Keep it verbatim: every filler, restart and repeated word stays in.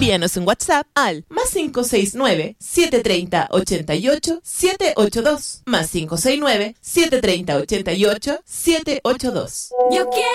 Envíanos un WhatsApp al más cinco seis nueve, siete tres cero, ocho ocho, siete ocho dos, más cinco seis nueve, siete tres cero, ocho ocho, siete ocho dos. Yo quiero